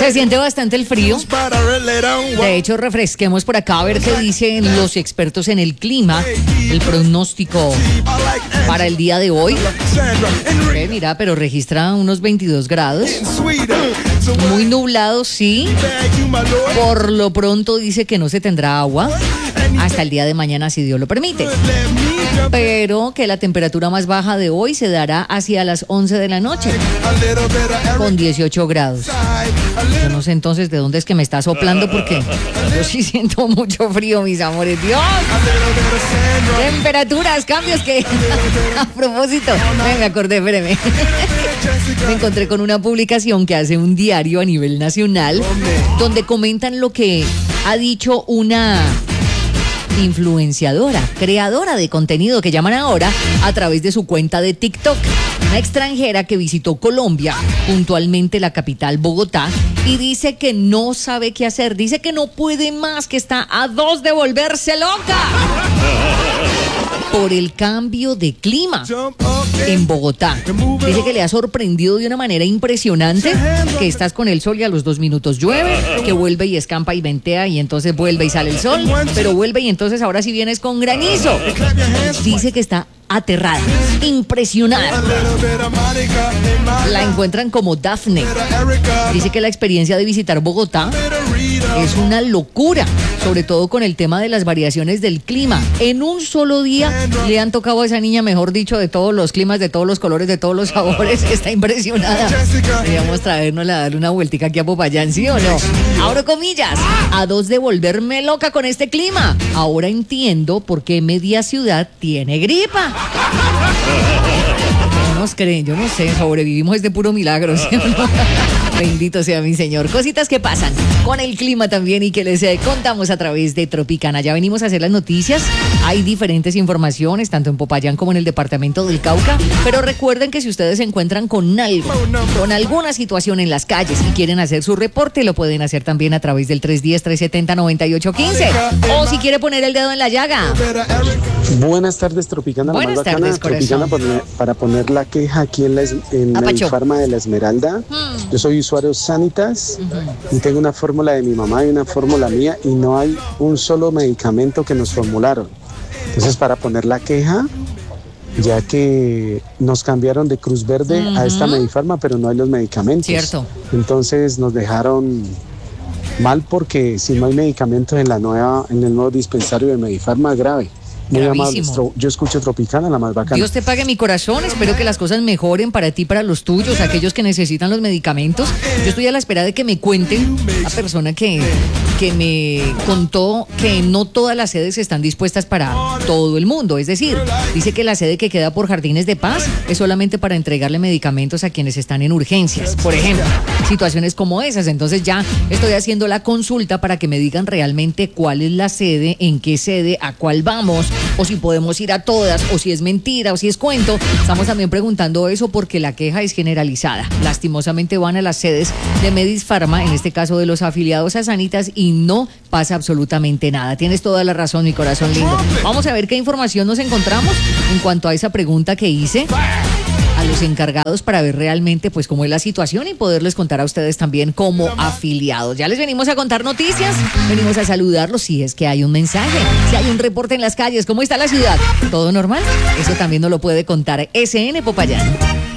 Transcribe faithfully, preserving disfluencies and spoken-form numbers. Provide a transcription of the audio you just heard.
Se siente bastante el frío. De hecho, refresquemos por acá a ver qué dicen los expertos en el clima. El pronóstico para el día de hoy. Eh, mira, pero registra unos veintidós grados. Muy nublado, sí. Por lo pronto dice que no se tendrá agua hasta el día de mañana, si Dios lo permite. Pero que la temperatura más baja de hoy se dará hacia las once de la noche, con dieciocho grados. Yo no sé entonces de dónde es que me está soplando, porque yo sí siento mucho frío, mis amores. ¡Dios! Temperaturas, cambios que... A propósito, me acordé, espéreme. Me encontré con una publicación que hace un diario a nivel nacional, donde comentan lo que ha dicho una influenciadora, creadora de contenido que llaman ahora, a través de su cuenta de TikTok. Una extranjera que visitó Colombia, puntualmente la capital Bogotá, y dice que no sabe qué hacer, dice que no puede más, que está a dos de volverse loca por el cambio de clima en Bogotá. Dice que le ha sorprendido de una manera impresionante, que estás con el sol y a los dos minutos llueve, que vuelve y escampa y ventea y entonces vuelve y sale el sol, pero vuelve y entonces ahora sí vienes con granizo. Dice que está aterrada, impresionada. La encuentran como Daphne. Dice que la experiencia de visitar Bogotá es una locura, sobre todo con el tema de las variaciones del clima. En un solo día le han tocado a esa niña, mejor dicho, de todos los climas, de todos los colores, de todos los sabores. Está impresionada. Deberíamos traernos a darle una vueltica aquí a Popayán, ¿sí o no? Abro comillas, a dos de volverme loca con este clima. Ahora entiendo por qué media ciudad tiene gripa. No nos creen, yo no sé, sobrevivimos de puro milagro, ¿sí o no? Bendito sea mi Señor. Cositas que pasan con el clima también y que les eh, contamos a través de Tropicana. Ya venimos a hacer las noticias. Hay diferentes informaciones, tanto en Popayán como en el departamento del Cauca. Pero recuerden que si ustedes se encuentran con algo, con alguna situación en las calles y quieren hacer su reporte, lo pueden hacer también a través del tres uno cero, tres siete cero, nueve ocho uno cinco. O si quiere poner el dedo en la llaga. Buenas tardes, Tropicana. Buenas la más tardes, bacana, Tropicana, para, para poner la queja aquí en la, es- en la farma de la Esmeralda. Hmm. Yo soy usuario Sanitas uh-huh. y tengo una fórmula de mi mamá y una fórmula mía y no hay un solo medicamento que nos formularon. Entonces, para poner la queja, ya que nos cambiaron de Cruz Verde uh-huh. a esta Medifarma, pero no hay los medicamentos. Cierto. Entonces nos dejaron mal, porque si no hay medicamentos en la nueva, en el nuevo dispensario de Medifarma, grave. Muy amable. Yo escucho Tropicana, la más bacana. Dios te pague mi corazón. Espero que las cosas mejoren para ti, para los tuyos, aquellos que necesitan los medicamentos. Yo estoy a la espera de que me cuenten la persona que, que me contó que no todas las sedes están dispuestas para todo el mundo. Es decir, dice que la sede que queda por Jardines de Paz es solamente para entregarle medicamentos a quienes están en urgencias, por ejemplo, situaciones como esas. Entonces ya estoy haciendo la consulta para que me digan realmente cuál es la sede, en qué sede, a cuál vamos, o si podemos ir a todas, o si es mentira, o si es cuento. Estamos también preguntando eso porque la queja es generalizada. Lastimosamente van a las sedes de Medifarma, en este caso de los afiliados a Sanitas, y no pasa absolutamente nada. Tienes toda la razón, mi corazón lindo. Vamos a ver qué información nos encontramos en cuanto a esa pregunta que hice a los encargados para ver realmente pues cómo es la situación y poderles contar a ustedes también como afiliados. Ya les venimos a contar noticias, venimos a saludarlos si es que hay un mensaje, si hay un reporte en las calles, cómo está la ciudad, todo normal, eso también nos lo puede contar S N Popayán.